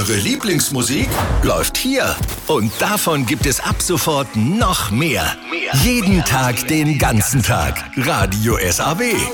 Eure Lieblingsmusik läuft hier. Und davon gibt es ab sofort noch mehr. Jeden Tag, den ganzen Tag. Radio SAW.